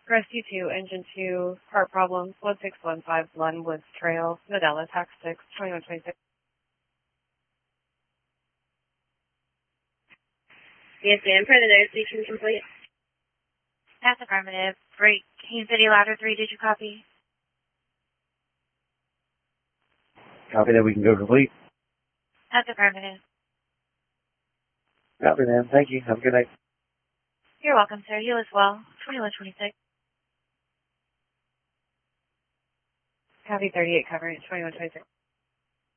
Rescue 2, Engine 2, part problems, 1615 Blunt Woods Trail, Nadella, Tax 6, 2126. Yes, ma'am. Predator station complete. That's affirmative. Break. Kane City Ladder 3, did you copy? Copy that, we can go complete. That's affirmative. Copy, ma'am. Thank you. Have a good night. You're welcome, sir. You as well. 2126. Copy 38 coverage, 2126.